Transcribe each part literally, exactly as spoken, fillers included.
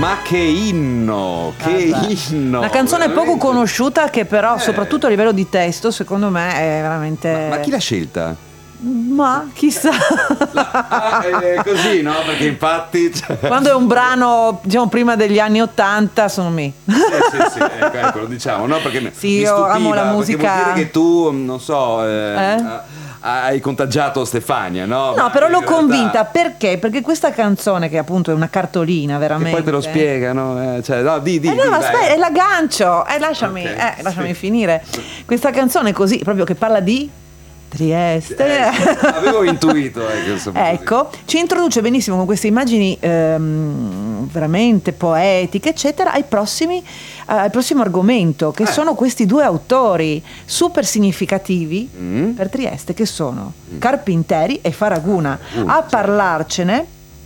Ma che inno, che Vabbè. inno. Una canzone veramente. poco conosciuta che però Eh. soprattutto a livello di testo secondo me è veramente... Ma, ma chi l'ha scelta? Ma chissà. Ah, è così, no? Perché infatti cioè... Quando è un brano, diciamo, prima degli anni Ottanta, sono me. Sì, sì, sì, ecco, ecco, lo diciamo, no? Perché Sì, mi io stupiva, amo la perché musica. vuol dire che tu, non so, eh, Eh? hai contagiato Stefania, no? No, Ma però in l'ho realtà- convinta perché? Perché questa canzone, che appunto è una cartolina Che veramente. poi te lo spiegano, eh, cioè, no, di, di, Eh no, di, ma vai. aspetta, è l'aggancio. Eh, lasciami, Ok, eh, lasciami sì. finire. Questa canzone così, proprio che parla di Trieste. Eh, avevo intuito, eh, insomma, Ecco, ci introduce benissimo con queste immagini ehm, veramente poetiche, eccetera, ai prossimi, eh, al prossimo argomento, che Eh. sono questi due autori super significativi Mm. per Trieste, che sono Carpinteri e Faraguna. Uh, A parlarcene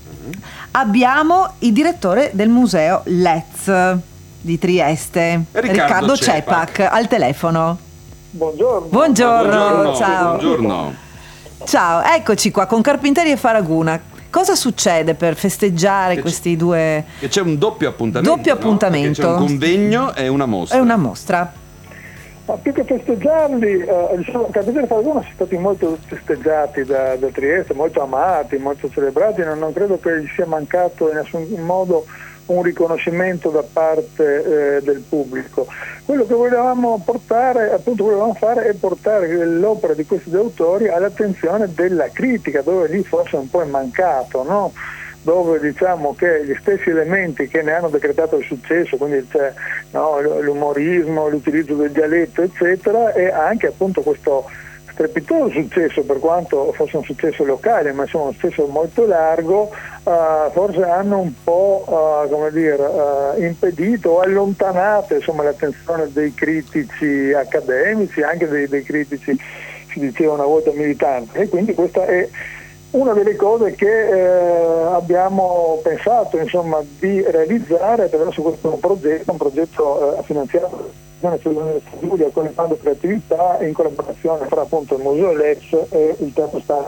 abbiamo il direttore del museo Letz di Trieste, Riccardo Cepac, Cepac. al telefono. Buongiorno. Buongiorno, Buongiorno, ciao. buongiorno. Ciao, eccoci qua con Carpinteri e Faraguna. Cosa succede per festeggiare Che questi due? Che c'è un doppio appuntamento. Doppio no? appuntamento. Perché c'è un convegno e una mostra. È una mostra. Ma più che festeggiarli, eh, diciamo, Capitani Faraguna sono stati molto festeggiati da, da Trieste, molto amati, molto celebrati, non, non credo che gli sia mancato in nessun modo un riconoscimento da parte eh, del pubblico. Quello che volevamo portare, appunto volevamo fare, è portare l'opera di questi due autori all'attenzione della critica, dove lì forse un po' è mancato, no? Dove diciamo che gli stessi elementi che ne hanno decretato il successo, quindi c'è, no, l'umorismo, l'utilizzo del dialetto, eccetera, e anche appunto questo strepitoso successo, per quanto fosse un successo locale, ma insomma un successo molto largo, uh, forse hanno un po' uh, come dire, uh, impedito o allontanato insomma l'attenzione dei critici accademici, anche dei, dei critici, si diceva una volta, militanti, e quindi questa è una delle cose che eh, abbiamo pensato insomma di realizzare attraverso questo progetto, un progetto eh, finanziato dall'Università Giulia con il Fondo Creatività, in collaborazione fra appunto il Museo Letz e il Teatro Stato.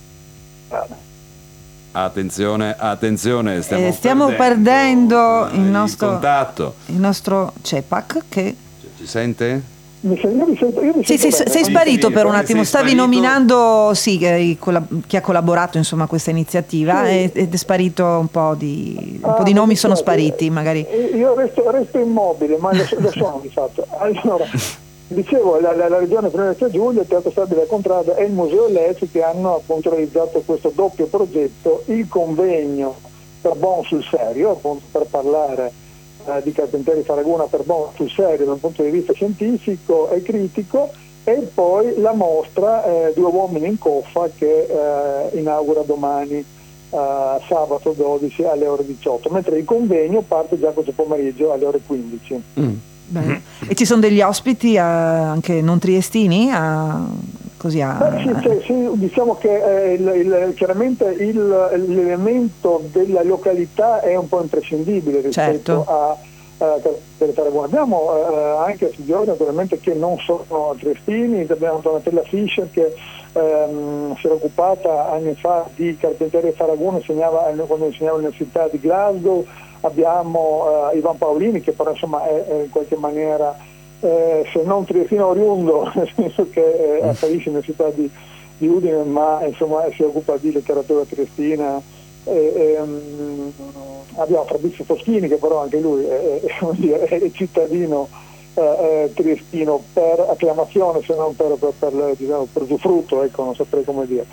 Attenzione, attenzione, stiamo, Eh, stiamo perdendo, eh, il nostro contatto. il nostro Cepac che Ci sente? Mi sento, io mi sento, io mi sì, sento sei, bene. sei sparito per un Sei attimo, stavi sparito. nominando sì, eh, colla- chi ha collaborato insomma a questa iniziativa, Sì. e- ed è sparito un po' di un Ah, po' di nomi mi sono dispiace. spariti, magari. Eh, Io resto, resto immobile, ma lo, lo sono di fatto. Allora, dicevo, la, la, la Regione Friuli-Venezia Giulia, il Teatro Stabile Contrada e il Museo Letz che hanno appunto realizzato questo doppio progetto, il convegno per Bon sul serio, appunto per parlare eh, di Carpinteri Faraguna per Bon sul serio dal punto di vista scientifico e critico, e poi la mostra eh, Due uomini in coffa che eh, inaugura domani Uh, sabato dodici alle ore diciotto, mentre il convegno parte già questo pomeriggio alle ore quindici. Mm. Bene. E ci sono degli ospiti eh, anche non triestini? A, così a, Beh, sì, cioè, sì, diciamo che eh, il, il, chiaramente il, l'elemento della località è un po' imprescindibile rispetto Certo. a uh, Faraguna. Abbiamo uh, anche signori naturalmente che non sono triestini, abbiamo Donatella Fischer che ehm, si era occupata anni fa di Carpinteri e Faraguna, insegnava, quando insegnava all'Università di Glasgow. Abbiamo uh, Ivan Paolini che però insomma è, è in qualche maniera eh, se non triestino oriundo, nel senso che eh, afferisce all'Università di, di Udine, ma insomma si occupa di letteratura triestina. E, e, um, abbiamo Fabrizio Foschini che però anche lui è, è, è, è cittadino eh, eh, triestino per acclamazione, se non per, per, per, diciamo, per usufrutto, ecco, non saprei come dire.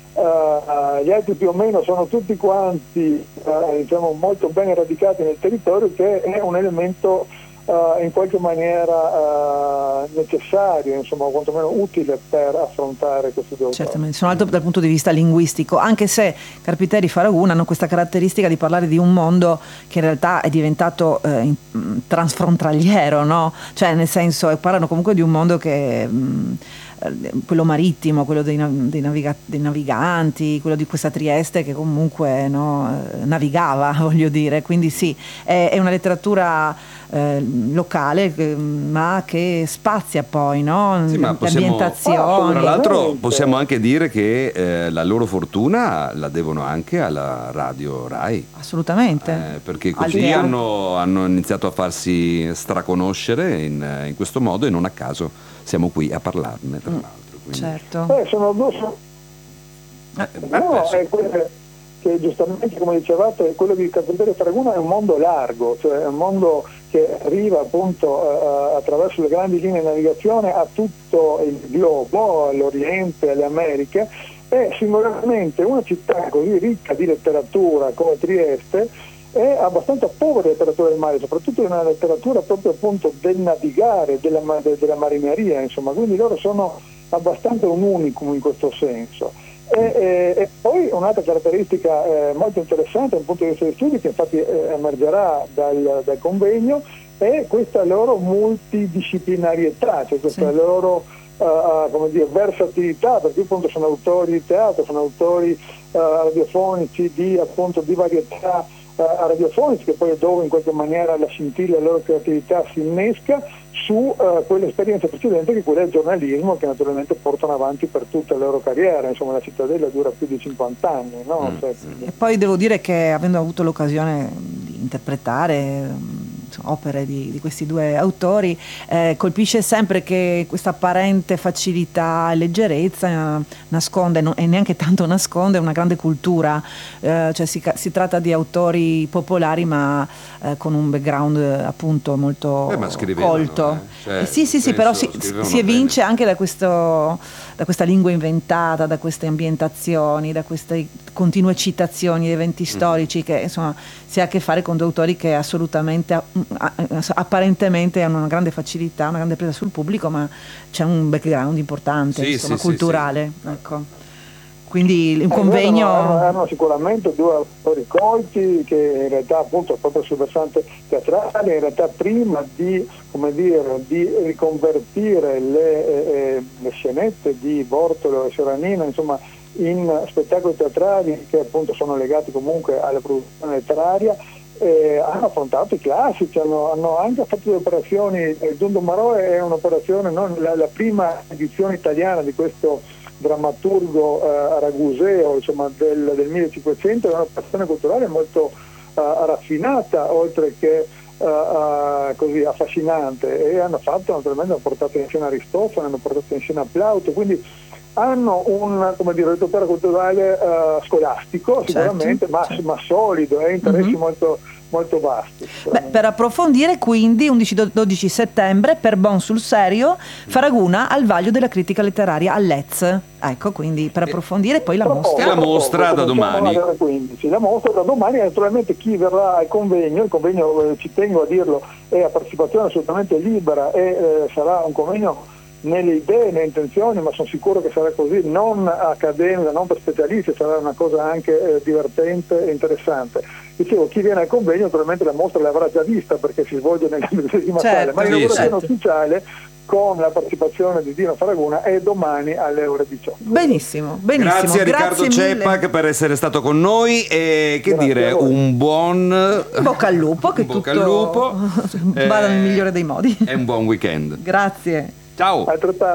Uh, gli altri più o meno sono tutti quanti uh, diciamo molto ben radicati nel territorio, che è un elemento uh, in qualche maniera uh, necessario, insomma, o quantomeno utile per affrontare questi due autori. Certamente, sono alto dal punto di vista linguistico, anche se Carpinteri e Faraguna hanno questa caratteristica di parlare di un mondo che in realtà è diventato eh, in- transfrontaliero, no? Cioè nel senso, eh, parlano comunque di un mondo che mh, eh, quello marittimo, quello dei, dei, naviga- dei naviganti, quello di questa Trieste che comunque, no, navigava, voglio dire, quindi sì, è, è una letteratura eh, locale, eh, ma che spazia poi, no? Sì, ma possiamo, l'ambientazione. tra l'altro possiamo anche dire che eh, la loro fortuna la devono anche alla radio Rai. Assolutamente. Eh, perché Al così teatro. hanno, hanno iniziato a farsi straconoscere in, in questo modo, e non a caso siamo qui a parlarne, tra l'altro. Quindi. Certo. Eh, sono due... Eh, No, beh, è quello che giustamente, come dicevate, quello di Capodere Faraguna è un mondo largo, cioè è un mondo che arriva appunto eh, attraverso le grandi linee di navigazione a tutto il globo, all'Oriente, alle Americhe, e singolarmente una città così ricca di letteratura come Trieste è abbastanza povera di letteratura del mare, soprattutto in una letteratura proprio appunto del navigare, della, della marineria, insomma, quindi loro sono abbastanza un unicum in questo senso. E, e, e poi un'altra caratteristica eh, molto interessante dal punto di vista degli studi, che infatti eh, emergerà dal, dal convegno, è questa loro multidisciplinarietà, cioè questa sì. loro uh, come dire, versatilità, perché appunto sono autori di teatro, sono autori uh, radiofonici di, appunto, di varietà uh, radiofonici, che poi è dove in qualche maniera la scintilla della loro creatività si innesca su uh, quell'esperienza precedente, che è quella del giornalismo, che naturalmente portano avanti per tutta la loro carriera. Insomma, la Cittadella dura più di cinquanta anni, no? Mm. Cioè, E poi devo dire che, avendo avuto l'occasione di interpretare opere di, di questi due autori, eh, colpisce sempre che questa apparente facilità e leggerezza eh, nasconde, non, e neanche tanto nasconde, una grande cultura, eh, cioè si, si tratta di autori popolari ma eh, con un background eh, appunto molto Eh, ma scrivevano, colto. eh. Cioè, Eh, sì sì sì, penso però si, scrivevano si evince bene. anche da questo, da questa lingua inventata, da queste ambientazioni, da queste continue citazioni di eventi storici, che insomma si ha a che fare con due autori che assolutamente apparentemente hanno una grande facilità, una grande presa sul pubblico, ma c'è un background importante, Sì, insomma, sì, culturale, sì, sì. ecco. Quindi il Eh, convegno Hanno, hanno sicuramente due autori colti che in realtà appunto proprio sul versante teatrale, in realtà prima di, come dire, di riconvertire le, eh, le scenette di Bortolo e Soranino, insomma, in spettacoli teatrali che appunto sono legati comunque alla produzione letteraria, eh, hanno affrontato i classici, hanno, hanno anche fatto delle operazioni. Il Dundo Marò è un'operazione, no? la, la prima edizione italiana di questo drammaturgo eh, raguseo, insomma, del, del millecinquecento, è un'operazione culturale molto uh, raffinata, oltre che uh, uh, così affascinante, e hanno fatto naturalmente, hanno portato in scena Aristofane, hanno portato in scena Plauto, quindi hanno un, come dire, repertorio culturale uh, scolastico sicuramente, certo, ma, certo. ma solido, e eh, interessi Mm-hmm. molto molto vasti. Beh, per approfondire, quindi undici dodici settembre per Bon sul Serio, Faraguna al vaglio della critica letteraria al Lez. Ecco, quindi per approfondire poi la mostra. E la mostra da domani. quindici, la mostra da domani, e naturalmente chi verrà al convegno, il convegno eh, ci tengo a dirlo, è a partecipazione assolutamente libera, e eh, sarà un convegno nelle idee, nelle intenzioni, ma sono sicuro che sarà così, non accademica, non per specialisti, sarà una cosa anche eh, divertente e interessante. Dicevo, chi viene al convegno naturalmente la mostra l'avrà già vista, perché si svolge nella medesima certo, sala, ma sì, l'inaugurazione certo. ufficiale con la partecipazione di Dino Faraguna è domani alle ore diciotto. Benissimo, benissimo. Grazie a Riccardo Grazie mille. Cepac per essere stato con noi, e che Grazie dire, a voi. un buon In bocca al lupo, che in bocca tutto al lupo. vada nel Eh, migliore dei modi. e un buon weekend. Grazie. Ciao. Altrettanto.